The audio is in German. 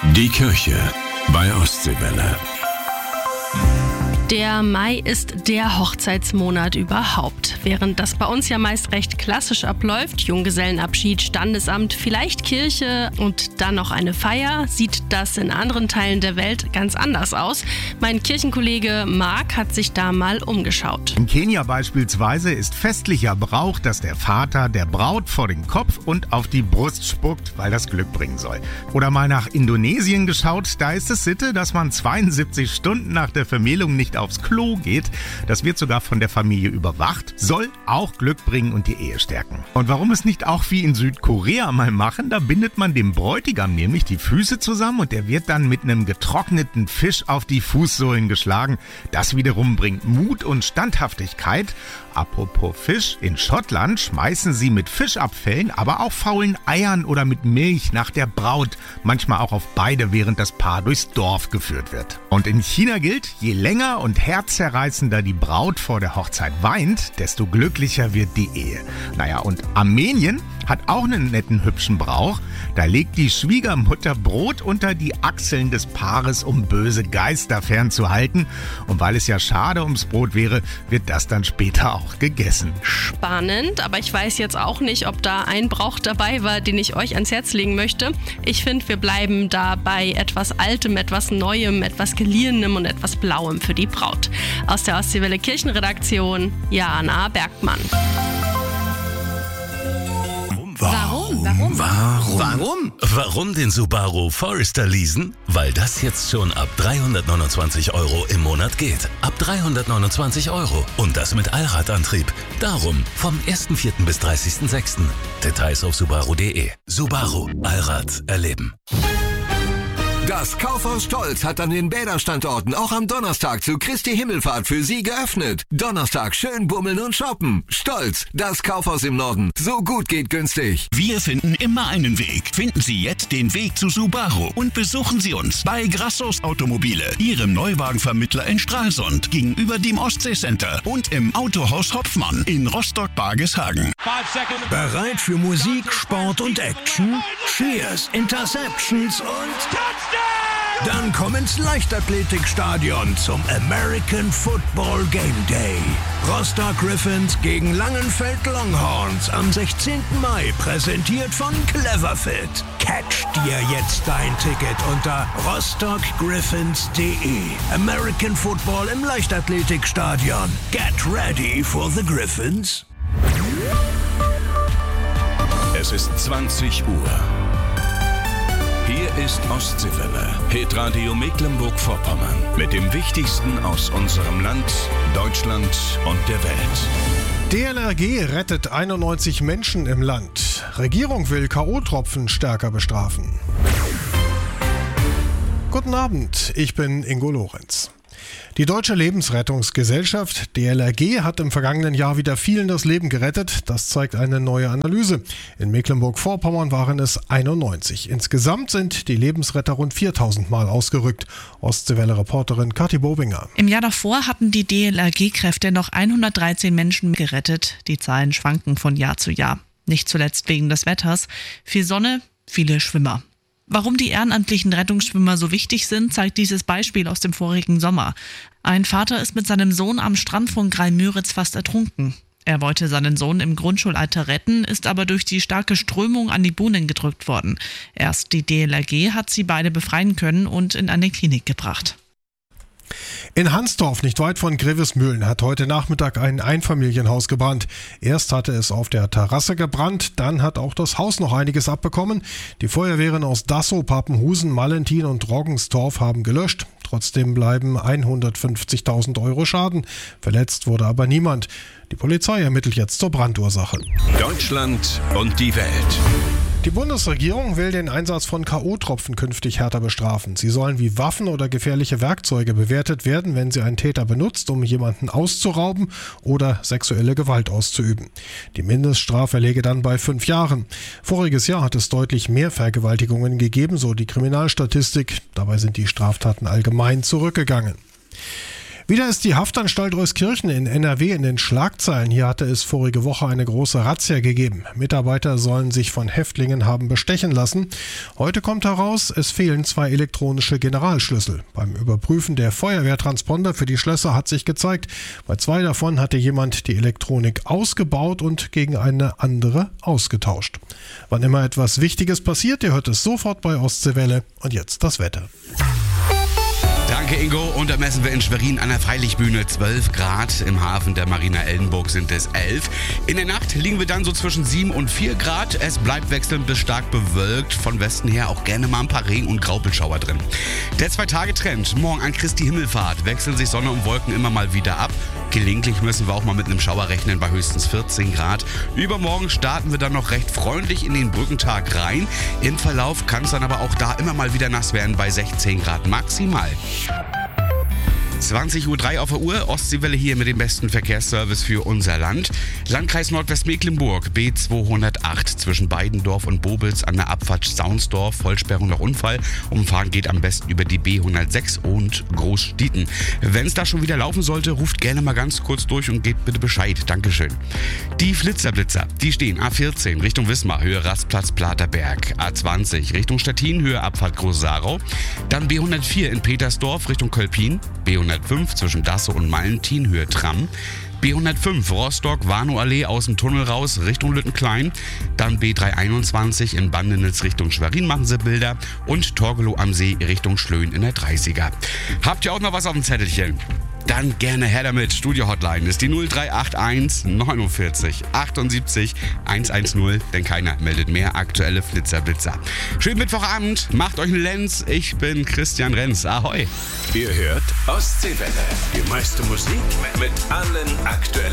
Die Kirche bei Ostseewelle. Der Mai ist der Hochzeitsmonat überhaupt. Während das bei uns ja meist recht klassisch abläuft, Junggesellenabschied, Standesamt, vielleicht Kirche und dann noch eine Feier, sieht das in anderen Teilen der Welt ganz anders aus. Mein Kirchenkollege Marc hat sich da mal umgeschaut. In Kenia beispielsweise ist festlicher Brauch, dass der Vater der Braut vor den Kopf und auf die Brust spuckt, weil das Glück bringen soll. Oder mal nach Indonesien geschaut, da ist es Sitte, dass man 72 Stunden nach der Vermählung nicht aufs Klo geht. Das wird sogar von der Familie überwacht, soll auch Glück bringen und die Ehe stärken. Und warum es nicht auch wie in Südkorea mal machen, da bindet man dem Bräutigam nämlich die Füße zusammen und der wird dann mit einem getrockneten Fisch auf die Fußsohlen geschlagen. Das wiederum bringt Mut und Standhaftigkeit. Apropos Fisch, in Schottland schmeißen sie mit Fischabfällen, aber auch faulen Eiern oder mit Milch nach der Braut, manchmal auch auf beide, während das Paar durchs Dorf geführt wird. Und in China gilt, je länger und herzzerreißender die Braut vor der Hochzeit weint, desto glücklicher wird die Ehe. Naja, und Armenien hat auch einen netten, hübschen Brauch. Da legt die Schwiegermutter Brot unter die Achseln des Paares, um böse Geister fernzuhalten. Und weil es ja schade ums Brot wäre, wird das dann später auch gegessen. Spannend, aber ich weiß jetzt auch nicht, ob da ein Brauch dabei war, den ich euch ans Herz legen möchte. Ich finde, wir bleiben da bei etwas Altem, etwas Neuem, etwas Geliehenem und etwas Blauem für die Braut. Aus der Ostseewelle Kirchenredaktion, Jana Bergmann. Warum den Subaru Forester leasen? Weil das jetzt schon ab 329 € im Monat geht. Ab 329 €. Und das mit Allradantrieb. Darum vom 1.4. bis 30.6. Details auf subaru.de. Subaru. Allrad erleben. Das Kaufhaus Stolz hat an den Bäderstandorten auch am Donnerstag zu Christi Himmelfahrt für Sie geöffnet. Donnerstag schön bummeln und shoppen. Stolz, das Kaufhaus im Norden. So gut geht günstig. Wir finden immer einen Weg. Finden Sie jetzt den Weg zu Subaru und besuchen Sie uns bei Grassos Automobile, Ihrem Neuwagenvermittler in Stralsund, gegenüber dem Ostseecenter und im Autohaus Hopfmann in Rostock-Bargishagen. Bereit für Musik, Sport und Action? Cheers, Interceptions und dann komm ins Leichtathletikstadion zum American Football Game Day. Rostock Griffins gegen Langenfeld Longhorns am 16. Mai, präsentiert von Cleverfit. Catch dir jetzt dein Ticket unter rostockgriffins.de. American Football im Leichtathletikstadion. Get ready for the Griffins. Es ist 20 Uhr. Hier ist Ostseewelle, Hitradio Mecklenburg-Vorpommern. Mit dem Wichtigsten aus unserem Land, Deutschland und der Welt. DLRG rettet 91 Menschen im Land. Regierung will K.O.-Tropfen stärker bestrafen. Guten Abend, ich bin Ingo Lorenz. Die Deutsche Lebensrettungsgesellschaft DLRG hat im vergangenen Jahr wieder vielen das Leben gerettet. Das zeigt eine neue Analyse. In Mecklenburg-Vorpommern waren es 91. Insgesamt sind die Lebensretter rund 4000 Mal ausgerückt. Ostseewelle-Reporterin Kathi Bobinger. Im Jahr davor hatten die DLRG-Kräfte noch 113 Menschen gerettet. Die Zahlen schwanken von Jahr zu Jahr. Nicht zuletzt wegen des Wetters. Viel Sonne, viele Schwimmer. Warum die ehrenamtlichen Rettungsschwimmer so wichtig sind, zeigt dieses Beispiel aus dem vorigen Sommer. Ein Vater ist mit seinem Sohn am Strand von Greil-Müritz fast ertrunken. Er wollte seinen Sohn im Grundschulalter retten, ist aber durch die starke Strömung an die Buhnen gedrückt worden. Erst die DLRG hat sie beide befreien können und in eine Klinik gebracht. In Hansdorf, nicht weit von Grevesmühlen, hat heute Nachmittag ein Einfamilienhaus gebrannt. Erst hatte es auf der Terrasse gebrannt, dann hat auch das Haus noch einiges abbekommen. Die Feuerwehren aus Dassow, Papenhusen, Mallentin und Roggenstorf haben gelöscht. Trotzdem bleiben 150.000 € Schaden. Verletzt wurde aber niemand. Die Polizei ermittelt jetzt zur Brandursache. Deutschland und die Welt. Die Bundesregierung will den Einsatz von K.O.-Tropfen künftig härter bestrafen. Sie sollen wie Waffen oder gefährliche Werkzeuge bewertet werden, wenn sie ein Täter benutzt, um jemanden auszurauben oder sexuelle Gewalt auszuüben. Die Mindeststrafe läge dann bei 5 Jahren. Voriges Jahr hat es deutlich mehr Vergewaltigungen gegeben, so die Kriminalstatistik. Dabei sind die Straftaten allgemein zurückgegangen. Wieder ist die Haftanstalt Euskirchen in NRW in den Schlagzeilen. Hier hatte es vorige Woche eine große Razzia gegeben. Mitarbeiter sollen sich von Häftlingen haben bestechen lassen. Heute kommt heraus, es fehlen 2 elektronische Generalschlüssel. Beim Überprüfen der Feuerwehrtransponder für die Schlösser hat sich gezeigt, bei 2 davon hatte jemand die Elektronik ausgebaut und gegen eine andere ausgetauscht. Wann immer etwas Wichtiges passiert, ihr hört es sofort bei Ostseewelle. Und jetzt das Wetter. Danke, Ingo. Und da messen wir in Schwerin an der Freilichtbühne 12 Grad. Im Hafen der Marina Ellenburg sind es 11. In der Nacht liegen wir dann so zwischen 7 und 4 Grad. Es bleibt wechselnd bis stark bewölkt. Von Westen her auch gerne mal ein paar Regen- und Graupelschauer drin. Der 2-Tage-Trend. Morgen an Christi Himmelfahrt wechseln sich Sonne und Wolken immer mal wieder ab. Gelegentlich müssen wir auch mal mit einem Schauer rechnen bei höchstens 14 Grad. Übermorgen starten wir dann noch recht freundlich in den Brückentag rein. Im Verlauf kann es dann aber auch da immer mal wieder nass werden bei 16 Grad maximal. 20:03 Uhr auf der Uhr, Ostseewelle hier mit dem besten Verkehrsservice für unser Land. Landkreis Nordwestmecklenburg, B208 zwischen Beidendorf und Bobels an der Abfahrt Saunsdorf, Vollsperrung nach Unfall. Umfahren geht am besten über die B106 und Großstieten. Wenn es da schon wieder laufen sollte, ruft gerne mal ganz kurz durch und gebt bitte Bescheid. Dankeschön. Die Flitzerblitzer, die stehen A14 Richtung Wismar, Höhe Rastplatz Platerberg. A20 Richtung Stettin, Höhe Abfahrt Groß-Sarau. Dann B104 in Petersdorf Richtung Kölpin. B105 zwischen Dasse und Mallentin, Höhe Tram. B105 Rostock-Warnow-Allee aus dem Tunnel raus Richtung Lüttenklein. Dann B321 in Bandenitz Richtung Schwerin machen sie Bilder. Und Torgelow am See Richtung Schlöen in der 30er. Habt ihr auch noch was auf dem Zettelchen? Dann gerne her damit. Studio-Hotline ist die 0381 49 78 110, denn keiner meldet mehr aktuelle Flitzerblitzer. Schönen Mittwochabend, macht euch einen Lenz. Ich bin Christian Renz. Ahoi. Ihr hört Ostseewelle. Die meiste Musik mit allen aktuellen